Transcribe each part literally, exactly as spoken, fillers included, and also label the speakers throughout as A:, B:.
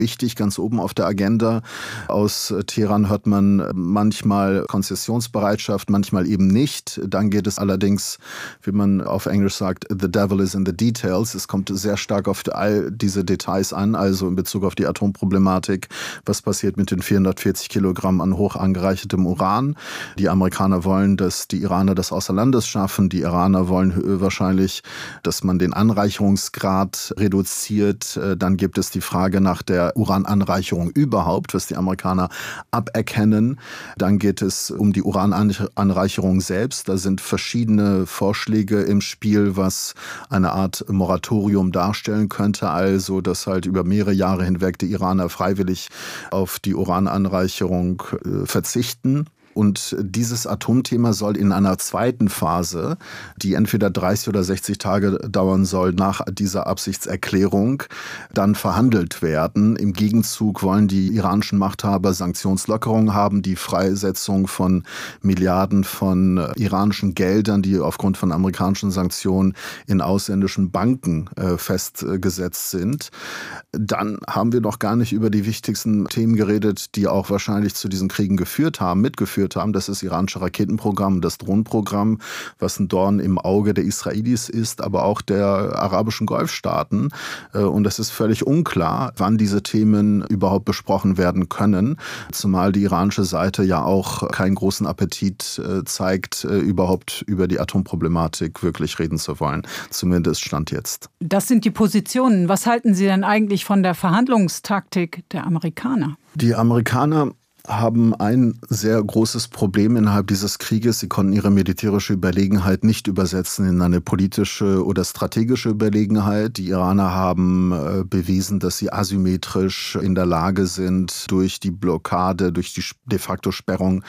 A: wichtig, ganz oben auf der Agenda. Aus Teheran hört man manchmal Konzessionsbereitschaft, manchmal eben nicht. Dann geht es allerdings, wie man auf Englisch sagt, the devil is in the details. Es kommt sehr stark auf all diese Details an, also in Bezug auf die Atomproblematik. Was passiert mit den vierhundertvierzig Kilogramm an hoch angereichertem Uran? Die Amerikaner wollen, dass die Iraner das außer Landes schaffen. Die Iraner wollen wahrscheinlich, dass man den Anreicherungsgrad reduziert. Dann gibt es die Frage nach der Urananreicherung überhaupt, was die Amerikaner aberkennen. Dann geht es um die Urananreicherung selbst. Da sind verschiedene Vorschläge im Spiel, was eine Art Moratorium darstellen könnte. Also, dass halt über mehrere Jahre hinweg die Iraner freiwillig auf die Urananreicherung äh, verzichten. Und dieses Atomthema soll in einer zweiten Phase, die entweder dreißig oder sechzig Tage dauern soll nach dieser Absichtserklärung, dann verhandelt werden. Im Gegenzug wollen die iranischen Machthaber Sanktionslockerungen haben, die Freisetzung von Milliarden von iranischen Geldern, die aufgrund von amerikanischen Sanktionen in ausländischen Banken äh, festgesetzt sind. Dann haben wir noch gar nicht über die wichtigsten Themen geredet, die auch wahrscheinlich zu diesen Kriegen geführt haben, mitgeführt haben. Das ist das iranische Raketenprogramm, das Drohnenprogramm, was ein Dorn im Auge der Israelis ist, aber auch der arabischen Golfstaaten. Und es ist völlig unklar, wann diese Themen überhaupt besprochen werden können, zumal die iranische Seite ja auch keinen großen Appetit zeigt, überhaupt über die Atomproblematik wirklich reden zu wollen. Zumindest Stand jetzt.
B: Das sind die Positionen. Was halten Sie denn eigentlich von der Verhandlungstaktik der Amerikaner?
A: Die Amerikaner haben ein sehr großes Problem innerhalb dieses Krieges. Sie konnten ihre militärische Überlegenheit nicht übersetzen in eine politische oder strategische Überlegenheit. Die Iraner haben äh, bewiesen, dass sie asymmetrisch in der Lage sind, durch die Blockade, durch die de facto Sperrung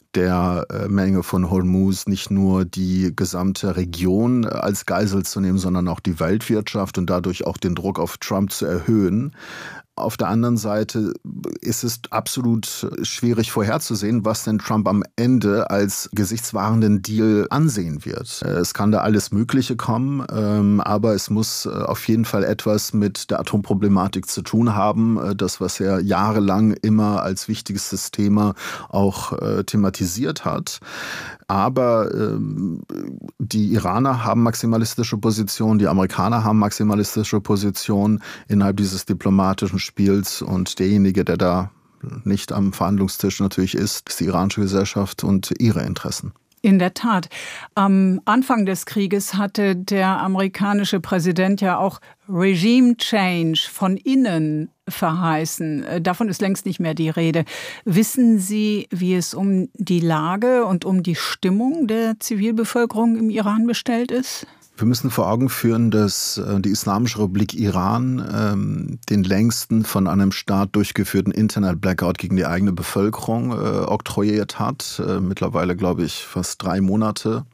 A: der äh, Menge von Hormuz nicht nur die gesamte Region als Geisel zu nehmen, sondern auch die Weltwirtschaft und dadurch auch den Druck auf Trump zu erhöhen. Auf der anderen Seite ist es absolut schwierig vorherzusehen, was denn Trump am Ende als gesichtswahrenden Deal ansehen wird. Es kann da alles Mögliche kommen, aber es muss auf jeden Fall etwas mit der Atomproblematik zu tun haben. Das, was er jahrelang immer als wichtigstes Thema auch thematisiert hat. Aber ähm, die Iraner haben maximalistische Positionen, die Amerikaner haben maximalistische Positionen innerhalb dieses diplomatischen Spiels. Und derjenige, der da nicht am Verhandlungstisch natürlich ist, ist die iranische Gesellschaft und ihre Interessen.
B: In der Tat. Am Anfang des Krieges hatte der amerikanische Präsident ja auch Regime Change von innen verheißen. Davon ist längst nicht mehr die Rede. Wissen Sie, wie es um die Lage und um die Stimmung der Zivilbevölkerung im Iran bestellt ist?
A: Wir müssen vor Augen führen, dass die Islamische Republik Iran ähm, den längsten von einem Staat durchgeführten Internet-Blackout gegen die eigene Bevölkerung äh, oktroyiert hat. Äh, mittlerweile, glaube ich, fast drei Monate.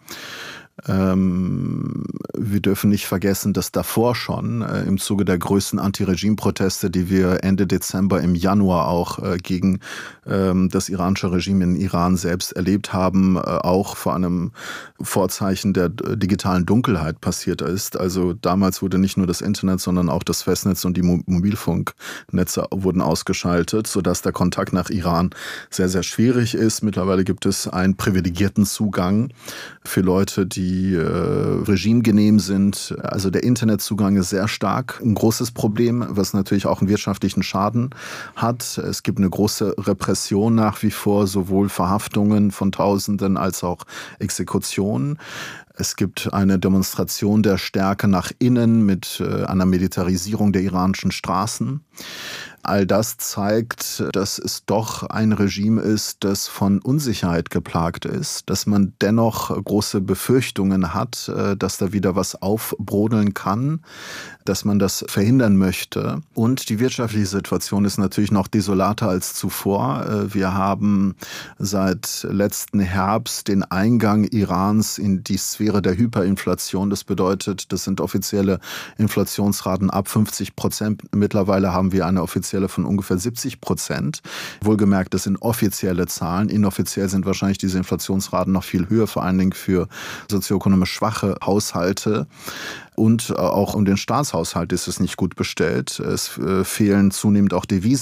A: Ähm, wir dürfen nicht vergessen, dass davor schon äh, im Zuge der größten Anti-Regime-Proteste, die wir Ende Dezember im Januar auch äh, gegen ähm, das iranische Regime in Iran selbst erlebt haben, äh, auch vor einem Vorzeichen der äh, digitalen Dunkelheit passiert ist. Also damals wurde nicht nur das Internet, sondern auch das Festnetz und die Mo- Mobilfunknetze wurden ausgeschaltet, sodass der Kontakt nach Iran sehr, sehr schwierig ist. Mittlerweile gibt es einen privilegierten Zugang für Leute, die die äh, regimegenehm sind. Also der Internetzugang ist sehr stark. Ein großes Problem, was natürlich auch einen wirtschaftlichen Schaden hat. Es gibt eine große Repression nach wie vor, sowohl Verhaftungen von Tausenden als auch Exekutionen. Es gibt eine Demonstration der Stärke nach innen mit äh, einer Militarisierung der iranischen Straßen. All das zeigt, dass es doch ein Regime ist, das von Unsicherheit geplagt ist, dass man dennoch große Befürchtungen hat, dass da wieder was aufbrodeln kann, dass man das verhindern möchte. Und die wirtschaftliche Situation ist natürlich noch desolater als zuvor. Wir haben seit letzten Herbst den Eingang Irans in die Sphäre der Hyperinflation. Das bedeutet, das sind offizielle Inflationsraten ab fünfzig Prozent. Mittlerweile haben wir eine offizielle inoffizielle von ungefähr siebzig Prozent. Wohlgemerkt, das sind offizielle Zahlen. Inoffiziell sind wahrscheinlich diese Inflationsraten noch viel höher, vor allen Dingen für sozioökonomisch schwache Haushalte. Und auch um den Staatshaushalt ist es nicht gut bestellt. Es fehlen zunehmend auch Devisen.